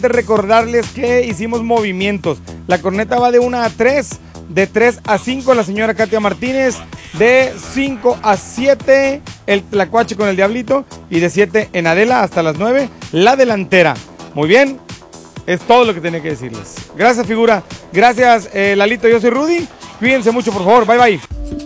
Recordarles que hicimos movimientos. La corneta va de 1 a 3, de 3 a 5 la señora Katia Martínez, de 5 a 7 el tlacuache con el diablito y de 7 en Adela hasta las 9 la delantera. Muy bien, es todo lo que tenía que decirles. Gracias, figura. Gracias, Lalito. Yo soy Rudy. Cuídense mucho, por favor. Bye, bye.